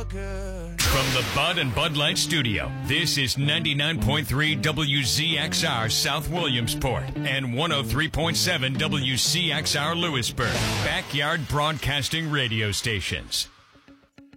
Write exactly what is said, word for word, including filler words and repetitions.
good. From the Bud and Bud Light Studio, this is ninety-nine point three W Z X R South Williamsport and one oh three point seven W C X R Lewisburg, backyard broadcasting radio stations.